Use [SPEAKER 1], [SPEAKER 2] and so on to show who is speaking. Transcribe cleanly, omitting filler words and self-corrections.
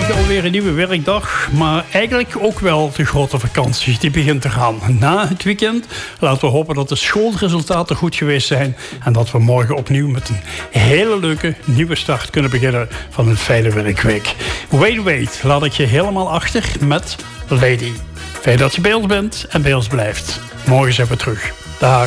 [SPEAKER 1] alweer een nieuwe werkdag. Maar eigenlijk ook wel de grote vakantie. Die begint te gaan. Na het weekend laten we hopen dat de schoolresultaten goed geweest zijn. En dat we morgen opnieuw met een hele leuke nieuwe start kunnen beginnen van een fijne werkweek. Wait, laat ik je helemaal achter met Lady. Fijn dat je bij ons bent en bij ons blijft. Morgen zijn we terug. Dag.